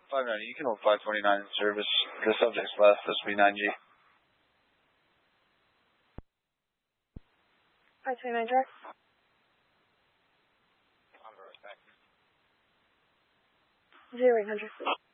590, you can hold 529 in service. The subject's left, this will be 9G. 529 direct. On board, back. 0800.